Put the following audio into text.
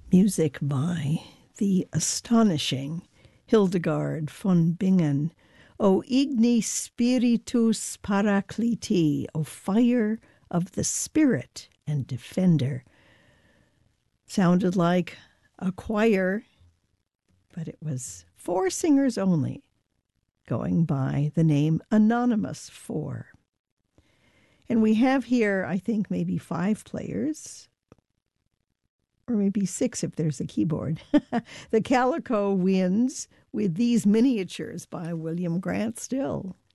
Music by the astonishing Hildegard von Bingen. O Igni Spiritus Paracliti, O fire of the Spirit and Defender. Sounded like a choir, but it was 4 singers only, going by the name Anonymous 4. And we have here, I think, maybe 5 players, or maybe 6 if there's a keyboard. The Calico Winds with These Miniatures by William Grant Still.